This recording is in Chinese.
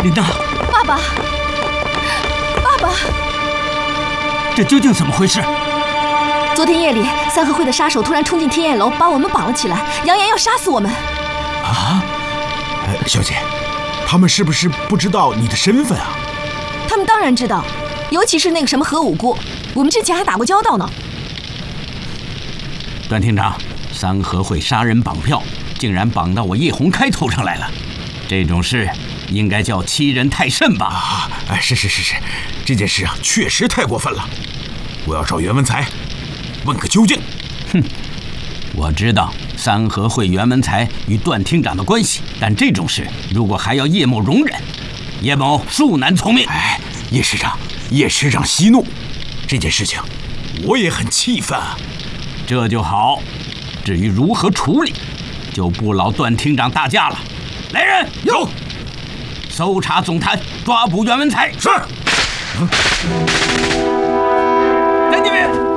琳娜， 爸爸，爸爸， 这究竟怎么回事？ 昨天夜里，三合会的杀手突然冲进天燕楼，把我们绑了起来，扬言要杀死我们。 啊？小姐，他们是不是不知道你的身份啊？ 他们当然知道，尤其是那个什么何五姑，我们之前还打过交道呢。 段厅长，三合会杀人绑票，竟然绑到我叶红开头上来了，这种事应该叫欺人太甚吧？ 是，这件事啊，确实太过分了。我要找袁文才问个究竟。 哼，我知道三合会袁文才与段厅长的关系，但这种事如果还要叶某容忍，叶某恕难从命。 叶师长息怒，这件事情我也很气愤啊。 这就好，至于如何处理，就不劳段厅长大驾了。来人， 有。 搜查总坛，抓捕袁文才。 是。 在那边。